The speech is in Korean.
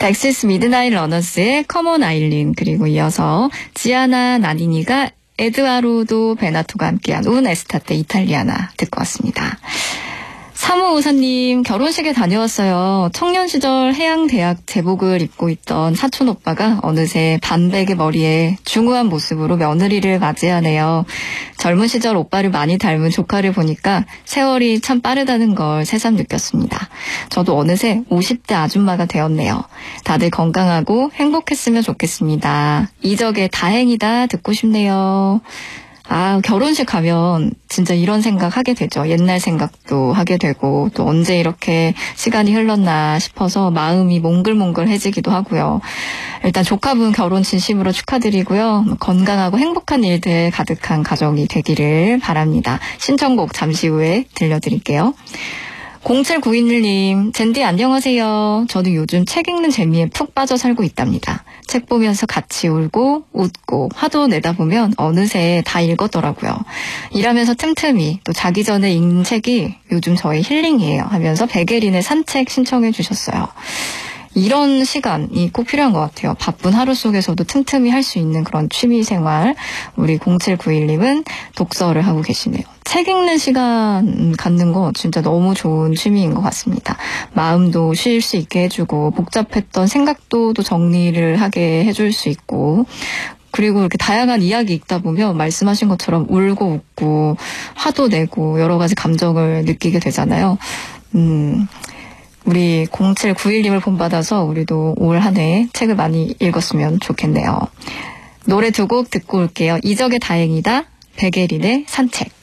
덱시스 미드나잇 러너스의 커먼 아일린, 그리고 이어서 지아나 나니니가 에드와르도 베나토가 함께한 운 에스타테 이탈리아나 듣고 왔습니다. 3554님, 결혼식에 다녀왔어요. 청년 시절 해양대학 제복을 입고 있던 사촌 오빠가 어느새 반백의 머리에 중후한 모습으로 며느리를 맞이하네요. 젊은 시절 오빠를 많이 닮은 조카를 보니까 세월이 참 빠르다는 걸 새삼 느꼈습니다. 저도 어느새 50대 아줌마가 되었네요. 다들 건강하고 행복했으면 좋겠습니다. 이적의 다행이다 듣고 싶네요. 결혼식 가면 진짜 이런 생각 하게 되죠. 옛날 생각도 하게 되고, 또 언제 이렇게 시간이 흘렀나 싶어서 마음이 몽글몽글해지기도 하고요. 일단 조카분 결혼 진심으로 축하드리고요. 건강하고 행복한 일들 가득한 가정이 되기를 바랍니다. 신청곡 잠시 후에 들려드릴게요. 0791님, 젠디 안녕하세요. 저도 요즘 책 읽는 재미에 푹 빠져 살고 있답니다. 책 보면서 같이 울고 웃고 화도 내다 보면 어느새 다 읽었더라고요. 일하면서 틈틈이 또 자기 전에 읽는 책이 요즘 저의 힐링이에요 하면서 백예린의 산책 신청해 주셨어요. 이런 시간이 꼭 필요한 것 같아요. 바쁜 하루 속에서도 틈틈이 할 수 있는 그런 취미생활. 우리 0791님은 독서를 하고 계시네요. 책 읽는 시간 갖는 거 진짜 너무 좋은 취미인 것 같습니다. 마음도 쉴 수 있게 해주고 복잡했던 생각도 또 정리를 하게 해줄 수 있고, 그리고 이렇게 다양한 이야기 읽다 보면 말씀하신 것처럼 울고 웃고 화도 내고 여러 가지 감정을 느끼게 되잖아요. 우리 0791님을 본받아서 우리도 올 한 해 책을 많이 읽었으면 좋겠네요. 노래 두 곡 듣고 올게요. 이적의 다행이다, 백예린의 산책.